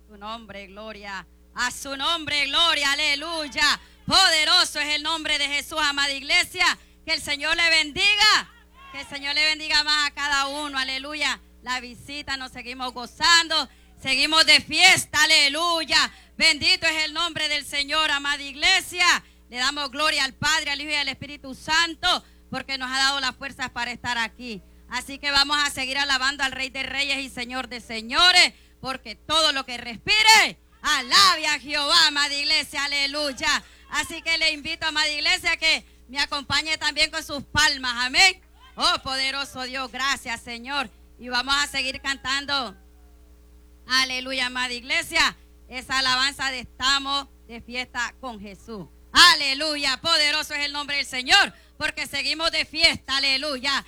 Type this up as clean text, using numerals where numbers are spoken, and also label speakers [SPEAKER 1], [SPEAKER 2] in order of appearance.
[SPEAKER 1] su nombre, gloria. A su nombre, gloria, aleluya. Poderoso es el nombre de Jesús, amada iglesia. Que el Señor le bendiga. Que el Señor le bendiga más a cada uno, aleluya. La visita, nos seguimos gozando. Seguimos de fiesta, aleluya. Bendito es el nombre del Señor, amada iglesia. Le damos gloria al Padre, al Hijo y al Espíritu Santo, porque nos ha dado las fuerzas para estar aquí. Así que vamos a seguir alabando al Rey de Reyes y Señor de Señores, porque todo lo que respire, alabe a Jehová, amada iglesia, aleluya. Así que le invito, amada iglesia, que me acompañe también con sus palmas, amén. Oh, poderoso Dios, gracias, Señor. Y vamos a seguir cantando, aleluya, amada iglesia, esa alabanza de estamos de fiesta con Jesús. Aleluya, poderoso es el nombre del Señor, porque seguimos de fiesta, aleluya.